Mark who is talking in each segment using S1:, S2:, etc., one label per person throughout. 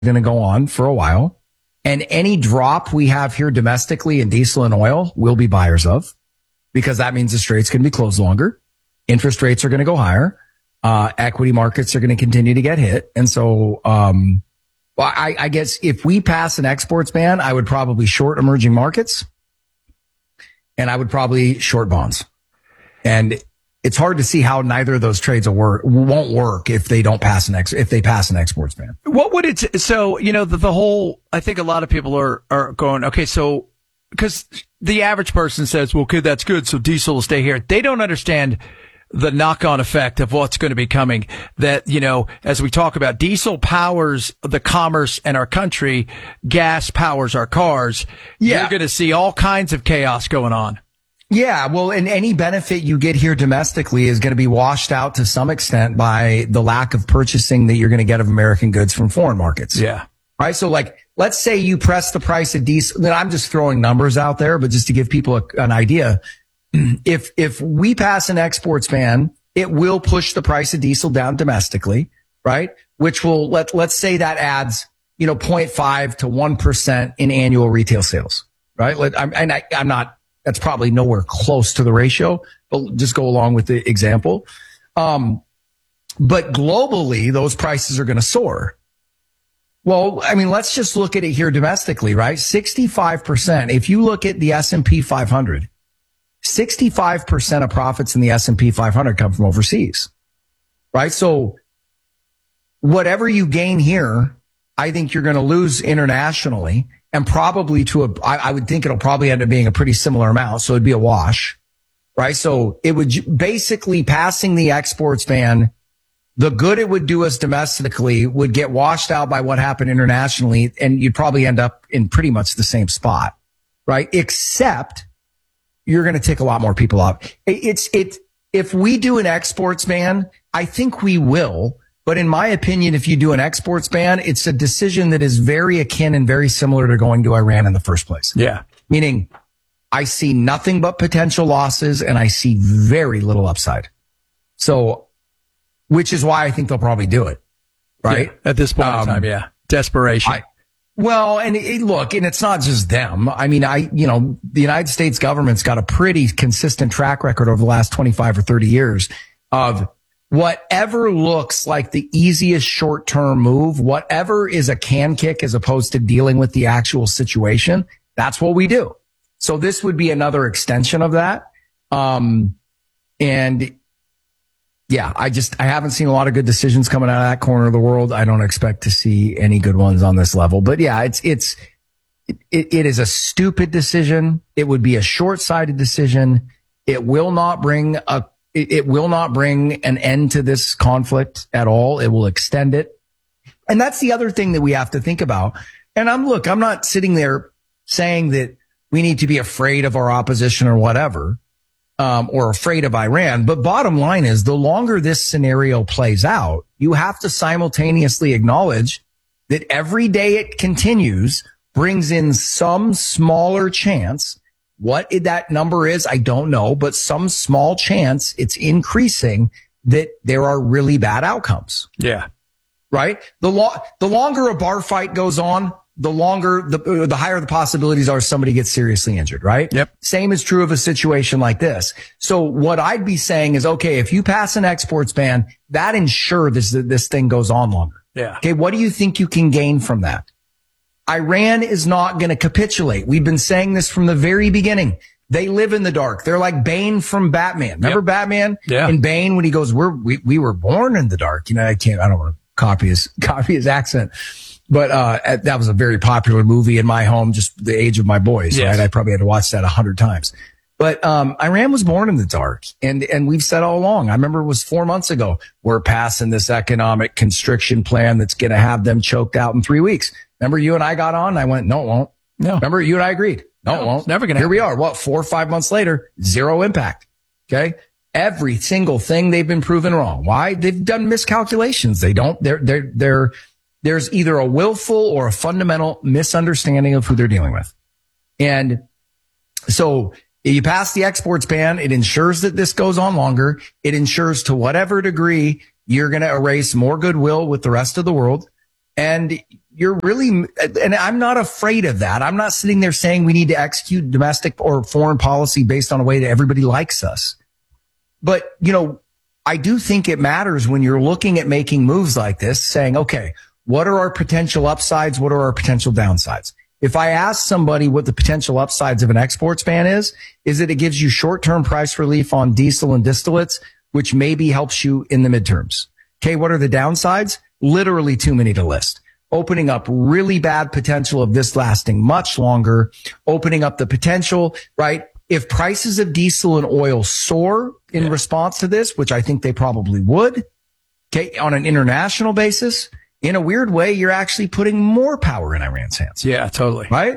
S1: going to go on for a while. And any drop we have here domestically in diesel and oil, we'll be buyers of, because that means the strait's going to be closed longer. Interest rates are going to go higher. Equity markets are going to continue to get hit. And so, I guess if we pass an exports ban, I would probably short emerging markets, and I would probably short bonds. And it's hard to see how neither of those trades won't work if they don't pass if they pass an exports ban.
S2: What would it, so, the whole, I think a lot of people are going, okay, so, because the average person says, well, okay, that's good, so diesel will stay here. They don't understand the knock-on effect of what's going to be coming. That, as we talk about, diesel powers the commerce in our country, gas powers our cars. Yeah. You're going to see all kinds of chaos going on.
S1: Yeah, well, and any benefit you get here domestically is going to be washed out to some extent by the lack of purchasing that you're going to get of American goods from foreign markets.
S2: Yeah.
S1: Right. So let's say you press the price of diesel. Then I'm just throwing numbers out there, but just to give people an idea. If we pass an exports ban, it will push the price of diesel down domestically, right? Which will let's say that adds, 0.5 to 1% in annual retail sales, right? I'm not, that's probably nowhere close to the ratio, but just go along with the example. But globally, those prices are going to soar. Well, let's just look at it here domestically, right? 65%. If you look at the S&P 500, 65% of profits in the S&P 500 come from overseas, right? So whatever you gain here, I think you're going to lose internationally, and probably I would think it'll probably end up being a pretty similar amount. So it'd be a wash, right? So it would basically, passing the exports ban, the good it would do us domestically would get washed out by what happened internationally. And you'd probably end up in pretty much the same spot, right? Except you're going to tick a lot more people off. If we do an exports ban, I think we will. But in my opinion, if you do an exports ban, it's a decision that is very akin and very similar to going to Iran in the first place.
S2: Yeah.
S1: Meaning I see nothing but potential losses and I see very little upside. So, which is why I think they'll probably do it. Right.
S2: Yeah, at this point in time. Yeah. Desperation.
S1: And it's not just them. The United States government's got a pretty consistent track record over the last 25 or 30 years of whatever looks like the easiest short-term move, whatever is a can kick as opposed to dealing with the actual situation. That's what we do. So this would be another extension of that. I haven't seen a lot of good decisions coming out of that corner of the world. I don't expect to see any good ones on this level, but yeah, it is a stupid decision. It would be a short-sighted decision. It will not bring an end to this conflict at all. It will extend it. And that's the other thing that we have to think about. And I'm not sitting there saying that we need to be afraid of our opposition or whatever. Or afraid of Iran. But bottom line is, the longer this scenario plays out, you have to simultaneously acknowledge that every day it continues brings in some smaller chance. What that number is, I don't know, but some small chance it's increasing that there are really bad outcomes.
S2: Yeah.
S1: Right? The longer a bar fight goes on, the higher the possibilities are somebody gets seriously injured, right?
S2: Yep.
S1: Same is true of a situation like this. So what I'd be saying is, okay, if you pass an exports ban, that ensures this thing goes on longer.
S2: Yeah.
S1: Okay. What do you think you can gain from that? Iran is not going to capitulate. We've been saying this from the very beginning. They live in the dark. They're like Bane from Batman. Remember Batman?
S2: Yeah.
S1: In Bane, when he goes, we were born in the dark. I don't want to copy his accent. But that was a very popular movie in my home, just the age of my boys, yes. Right? I probably had to watch that 100 times. But Iran was born in the dark, and we've said all along. I remember it was 4 months ago, we're passing this economic constriction plan that's going to have them choked out in 3 weeks. Remember you and I got on? I went, no, it won't.
S2: No.
S1: Remember you and I agreed? No, it won't.
S2: It's never going to
S1: happen.
S2: Here
S1: we are. 4 or 5 months later, zero impact. Okay. Every single thing they've been proven wrong. Why? They've done miscalculations. There's either a willful or a fundamental misunderstanding of who they're dealing with. And so you pass the exports ban. It ensures that this goes on longer. It ensures to whatever degree you're going to erase more goodwill with the rest of the world. And you're really, and I'm not afraid of that. I'm not sitting there saying we need to execute domestic or foreign policy based on a way that everybody likes us. But, I do think it matters when you're looking at making moves like this, saying, okay, what are our potential upsides? What are our potential downsides? If I ask somebody what the potential upsides of an exports ban is that it gives you short-term price relief on diesel and distillates, which maybe helps you in the midterms. Okay, what are the downsides? Literally too many to list. Opening up really bad potential of this lasting much longer, opening up the potential, right? If prices of diesel and oil soar in response to this, which I think they probably would, okay, on an international basis, in a weird way, you're actually putting more power in Iran's hands.
S2: Yeah, totally.
S1: Right?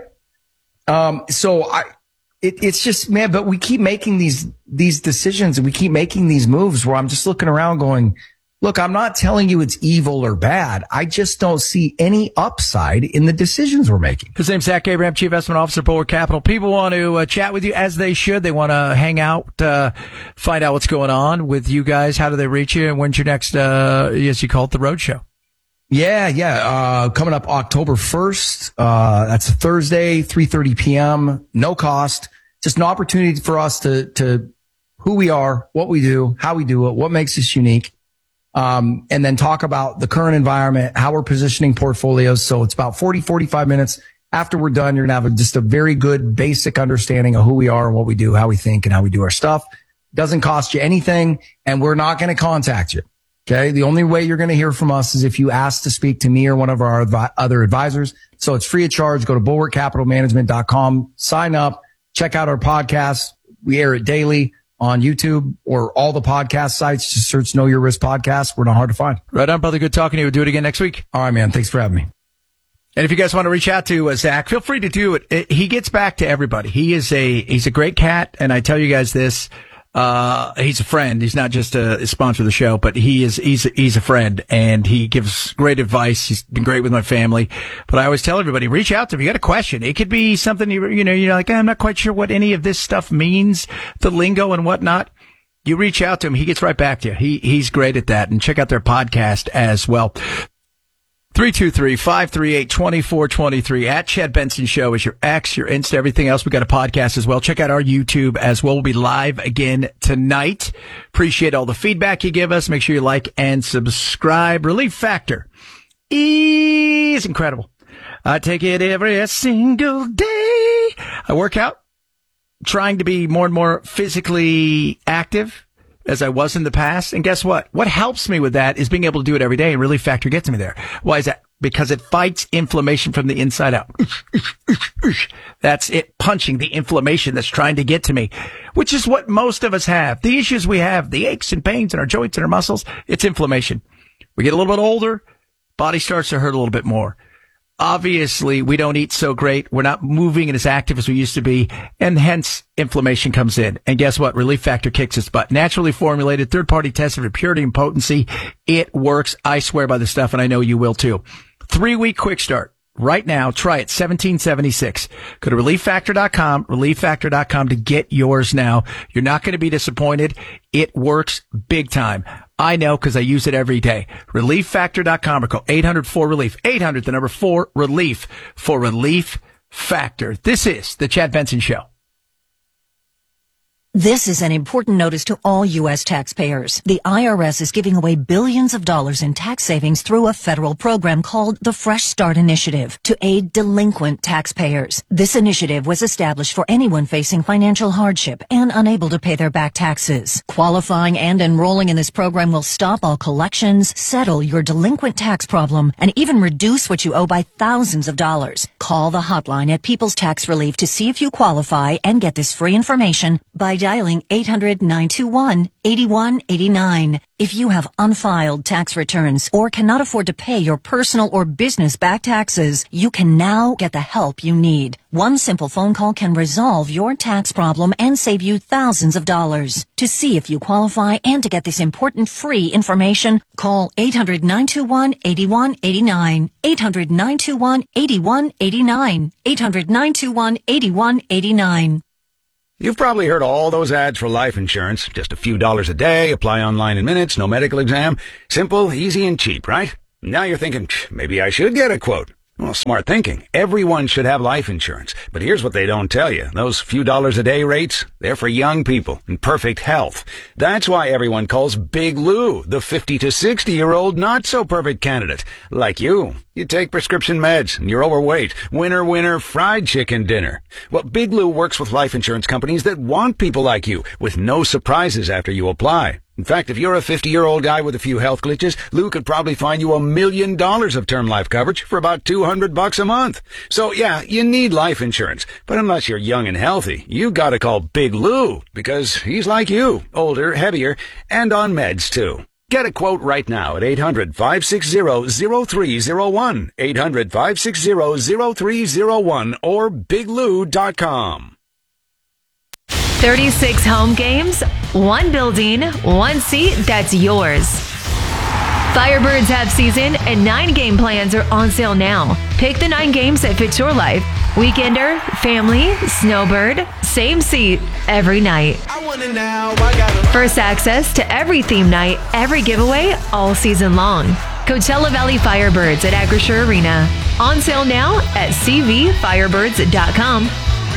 S1: It's just, man, but we keep making these decisions and we keep making these moves where I'm just looking around going, look, I'm not telling you it's evil or bad. I just don't see any upside in the decisions we're making.
S2: His name's Zach Abraham, Chief Investment Officer, Bulwark Capital. People want to chat with you as they should. They want to hang out, find out what's going on with you guys. How do they reach you? And when's your next, as you call it, the road show?
S1: Yeah. Coming up October 1st. That's a Thursday, 3:30 p.m. No cost. Just an opportunity for us to who we are, what we do, how we do it, what makes us unique. And then talk about the current environment, how we're positioning portfolios. So it's about 45 minutes. After we're done, you're going to have just a very good basic understanding of who we are and what we do, how we think and how we do our stuff. Doesn't cost you anything and we're not going to contact you. Okay. The only way you're going to hear from us is if you ask to speak to me or one of our other advisors. So it's free of charge. Go to bulwarkcapitalmanagement.com, sign up, check out our podcast. We air it daily on YouTube or all the podcast sites. Just search Know Your Risk Podcast. We're not hard to find.
S2: Right on, brother. Good talking to you. We'll do it again next week.
S1: All right, man. Thanks for having me.
S2: And if you guys want to reach out to Zach, feel free to do it. He gets back to everybody. He's a great cat. And I tell you guys this, he's a friend. He's not just a sponsor of the show, but he's a friend and he gives great advice. He's been great with my family. But I always tell everybody, reach out to him. You got a question. It could be something you're like, I'm not quite sure what any of this stuff means, the lingo and whatnot. You reach out to him. He gets right back to you. He's great at that. And check out their podcast as well. 323-538-2423 at Chad Benson Show is your X, your Insta, everything else. We got a podcast as well. Check out our YouTube as well. We'll be live again tonight. Appreciate all the feedback you give us. Make sure you like and subscribe. Relief Factor is incredible. I take it every single day. I work out, trying to be more and more physically active as I was in the past. And guess what? What helps me with that is being able to do it every day, and Relief Factor gets me there. Why is that? Because it fights inflammation from the inside out. That's it, punching the inflammation that's trying to get to me, which is what most of us have. The issues we have, the aches and pains in our joints and our muscles, it's inflammation. We get a little bit older, body starts to hurt a little bit more. Obviously, we don't eat so great. We're not moving as active as we used to be, and hence inflammation comes in. And guess what? Relief Factor kicks its butt. Naturally formulated, third-party tested for purity and potency. It works. I swear by the stuff, and I know you will too. 3-week quick start. Right now, try it, $17.76. Go to relieffactor.com to get yours now. You're not going to be disappointed. It works big time. I know because I use it every day. Relieffactor.com or call 800-4RELIEF. 800, the number 4-RELIEF for Relief Factor. This is the Chad Benson Show.
S3: This is an important notice to all U.S. taxpayers. The IRS is giving away billions of dollars in tax savings through a federal program called the Fresh Start Initiative to aid delinquent taxpayers. This initiative was established for anyone facing financial hardship and unable to pay their back taxes. Qualifying and enrolling in this program will stop all collections, settle your delinquent tax problem, and even reduce what you owe by thousands of dollars. Call the hotline at People's Tax Relief to see if you qualify and get this free information by dialing 800-921-8189. If you have unfiled tax returns or cannot afford to pay your personal or business back taxes, you can now get the help you need. One simple phone call can resolve your tax problem and save you thousands of dollars. To see if you qualify and to get this important free information, call 800-921-8189. 800-921-8189. 800-921-8189.
S4: You've probably heard all those ads for life insurance. Just a few dollars a day, apply online in minutes, no medical exam. Simple, easy, and cheap, right? Now you're thinking, maybe I should get a quote. Well, smart thinking. Everyone should have life insurance. But here's what they don't tell you. Those few dollars a day rates, they're for young people in perfect health. That's why everyone calls Big Lou the 50 to 60-year-old not-so-perfect candidate. Like you. You take prescription meds, and you're overweight. Winner, winner, fried chicken dinner. Well, Big Lou works with life insurance companies that want people like you, with no surprises after you apply. In fact, if you're a 50-year-old guy with a few health glitches, Lou could probably find you $1 million of term life coverage for about $200 a month. So yeah, you need life insurance. But unless you're young and healthy, you gotta call Big Lou, because he's like you, older, heavier, and on meds too. Get a quote right now at 800-560-0301, 800-560-0301, or biglou.com.
S5: 36 home games, one building, one seat that's yours. Firebirds have season and 9 game plans are on sale now. Pick the 9 games that fit your life. Weekender, family, snowbird, same seat, every night. First access to every theme night, every giveaway, all season long. Coachella Valley Firebirds at Acrisure Arena. On sale now at cvfirebirds.com.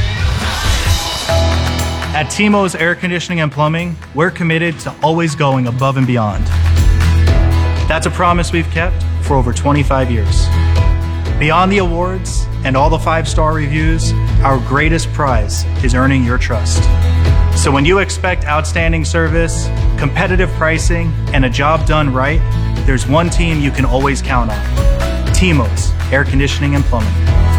S6: At Timo's Air Conditioning and Plumbing, we're committed to always going above and beyond. That's a promise we've kept for over 25 years. Beyond the awards and all the 5-star reviews, our greatest prize is earning your trust. So when you expect outstanding service, competitive pricing, and a job done right, there's one team you can always count on. Timo's Air Conditioning and Plumbing.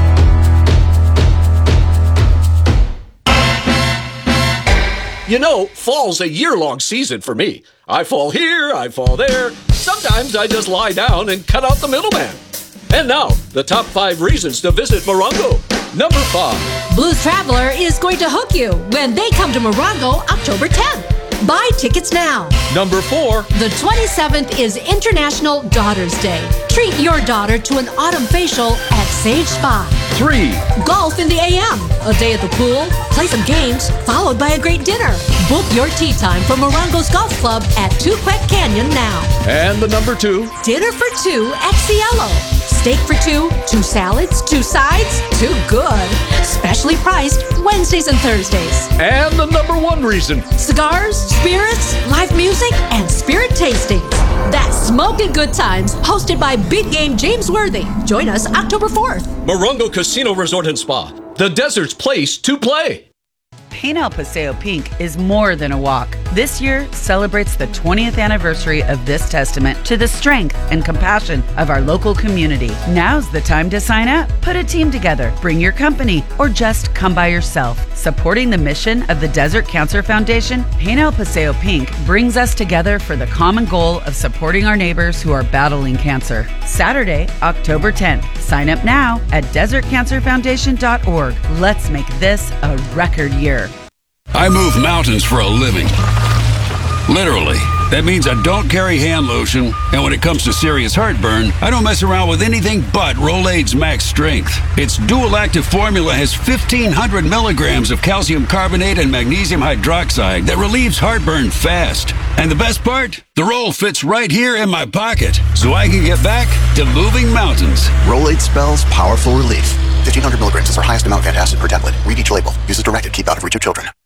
S7: You know, fall's a year-long season for me. I fall here, I fall there. Sometimes I just lie down and cut out the middleman. And now, the top 5 reasons to visit Morongo. Number 5.
S8: Blues Traveler is going to hook you when they come to Morongo October 10th. Buy tickets now.
S7: Number 4.
S8: The 27th is International Daughters Day. Treat your daughter to an autumn facial at Sage Spa.
S7: 3.
S8: Golf in the AM. A day at the pool, play some games, followed by a great dinner. Book your tea time from Morongo's Golf Club at Tuquet Canyon now.
S7: And the number 2.
S8: Dinner for 2 at Cielo. Steak for 2, 2 salads, 2 sides, 2 good. Specially priced Wednesdays and Thursdays.
S7: And the number 1 reason.
S8: Cigars, spirits, live music, and spirit tastings. That's Smoking Good Times, hosted by Big Game James Worthy. Join us October 4th.
S7: Morongo Casino Resort and Spa. The desert's place to play.
S9: Paint El Paseo Pink is more than a walk. This year celebrates the 20th anniversary of this testament to the strength and compassion of our local community. Now's the time to sign up. Put a team together, bring your company, or just come by yourself. Supporting the mission of the Desert Cancer Foundation, Paint El Paseo Pink brings us together for the common goal of supporting our neighbors who are battling cancer. Saturday, October 10th. Sign up now at desertcancerfoundation.org. Let's make this a record year.
S10: I move mountains for a living. Literally. That means I don't carry hand lotion, and when it comes to serious heartburn, I don't mess around with anything but Rolaids Max Strength. Its dual-active formula has 1,500 milligrams of calcium carbonate and magnesium hydroxide that relieves heartburn fast. And the best part? The roll fits right here in my pocket, so I can get back to moving mountains.
S11: Rolaids spells powerful relief. 1,500 milligrams is our highest amount of antacid per tablet. Read each label. Use as directed. Keep out of reach of children.